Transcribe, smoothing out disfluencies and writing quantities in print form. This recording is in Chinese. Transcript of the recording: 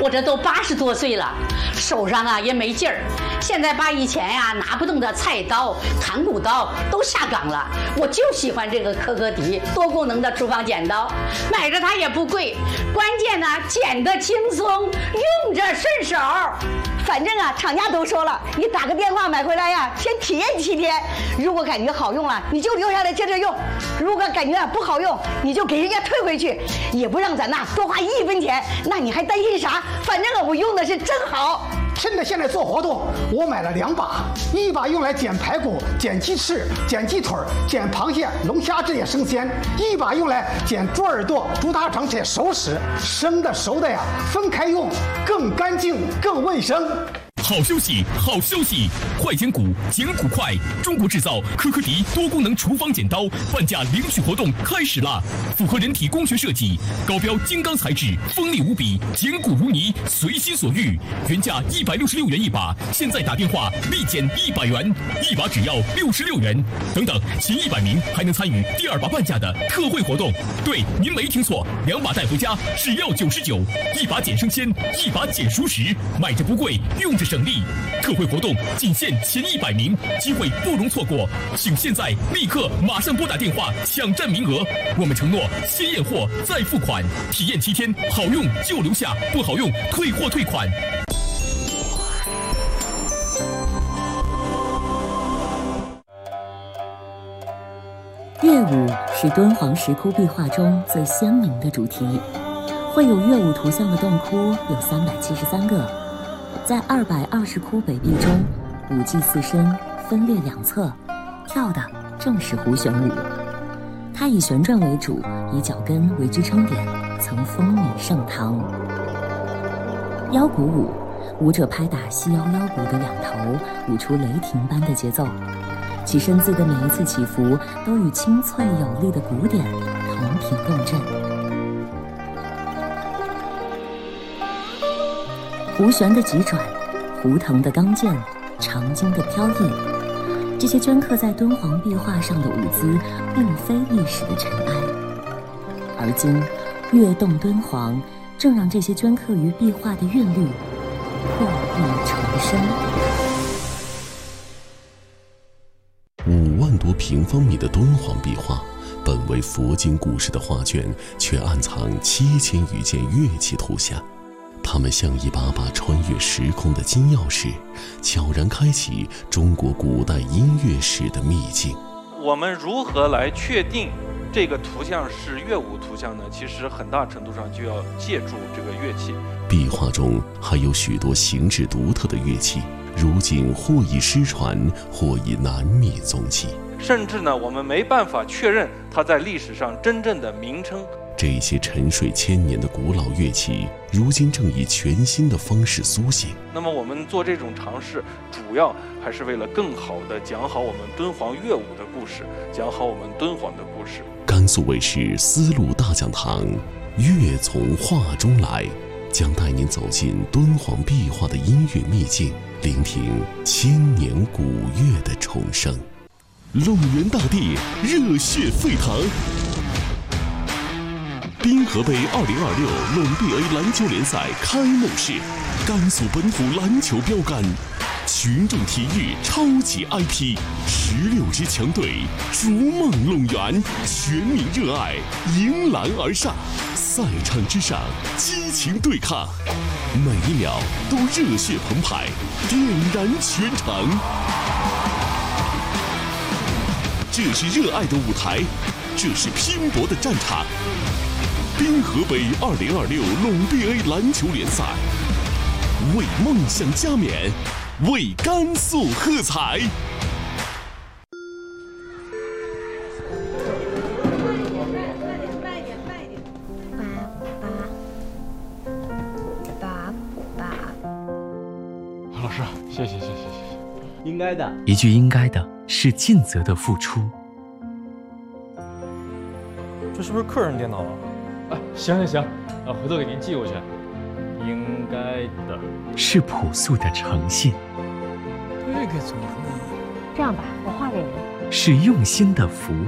我这都80多岁了，手上啊也没劲儿。现在把以前呀拿不动的菜刀、砍骨刀都下岗了，我就喜欢这个可可迪多功能的厨房剪刀，买着它也不贵，关键呢剪得轻松，用着顺手。 反正啊，厂家都说了，你打个电话买回来呀，先体验7天。如果感觉好用了，你就留下来接着用；如果感觉不好用，你就给人家退回去，也不让咱呐多花1分钱。那你还担心啥？反正我用的是真好。 趁着现在做活动，我买了2把，一把用来剪排骨、剪鸡翅、剪鸡腿、剪螃蟹、龙虾这些生鲜；一把用来剪猪耳朵、猪大肠这些熟食。生的熟的呀，分开用，更干净、更卫生。 好消息，好消息！快剪骨，剪骨快！中国制造可可迪多功能厨房剪刀半价领取活动开始啦！符合人体工学设计，高标金刚材质，锋利无比，剪骨如泥，随心所欲。原价166元一把，现在打电话立减100元，一把只要66元。等等，前100名还能参与第2把半价的特惠活动。对，您没听错，2把带回家只要99，一把减生鲜，一把减熟食，买着不贵，用着省力。特惠活动仅限前100名，机会不容错过，请现在立刻马上拨打电话抢占名额。我们承诺先验货再付款，体验7天，好用就留下，不好用退货退款。 乐舞是敦煌石窟壁画中最鲜明的主题，绘有乐舞图像的洞窟有373个。在220窟北壁中，5骑4身分列2侧，跳的正是胡旋舞。它以旋转为主，以脚跟为支撑点，曾风靡盛唐。腰鼓舞，舞者拍打细腰腰鼓的2头，舞出雷霆般的节奏，其身姿的每一次起伏都与清脆有力的鼓点同频共振。胡旋的急转，胡腾的刚健，长经的飘逸，这些镌刻在敦煌壁画上的舞姿，并非历史的尘埃。而今，跃动敦煌，正让这些镌刻于壁画的韵律破壁重生。 5万多平方米的敦煌壁画，本为佛经故事的画卷，却暗藏7000余件乐器图像。它们像一把把穿越时空的金钥匙，悄然开启中国古代音乐史的秘境。 我们如何来确定这个图像是乐舞图像呢？其实很大程度上就要借助这个乐器。 壁画中还有许多形制独特的乐器，如今或已失传，或已难觅踪迹。 甚至呢，我们没办法确认它在历史上真正的名称。 这些沉睡千年的古老乐器，如今正以全新的方式苏醒。 那么我们做这种尝试，主要还是为了更好地讲好我们敦煌乐舞的故事，讲好我们敦煌的故事。 甘肃卫视丝路大讲堂，乐从画中来，将带您走进敦煌壁画的音乐秘境，聆听千年古乐的重生。闰元大地热血沸腾。滨河杯2026陇 BA 篮球联赛开幕式，甘肃本土篮球标杆，群众体育超级 IP，16支强队逐梦闰元，全民热爱迎篮而上，赛场之上激情对抗，每一秒都热血澎湃，点燃全场。这是热爱的舞台，这是拼搏的战场。滨河杯2026陇 BA 篮球联赛，为梦想加冕，为甘肃喝彩。 老师，谢谢， 应该的。 一句应该的是尽责的付出。 这是不是客人电脑啊？行，回头给您寄过去。应该的是朴素的诚信。 这个怎么？ 这样吧，我画给您。 是用心的服务。